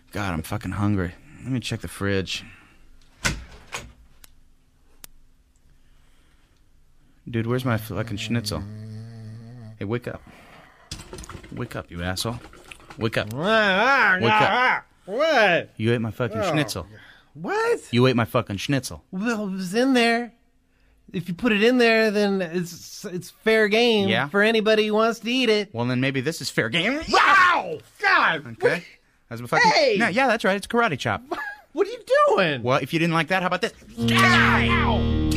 God, I'm fucking hungry. Let me check the fridge. Dude, where's my fucking schnitzel? Hey, wake up. Wake up, you asshole. Wake up. Wake up. What? You ate my fucking schnitzel. What? You ate my fucking schnitzel. Well, it was in there. If you put it in there, then it's fair game for anybody who wants to eat it. Well, then maybe this is fair game. Wow! God! Okay. That's a fucking... Hey! Yeah, that's right. It's karate chop. What are you doing? Well, if you didn't like that, how about this? Ow!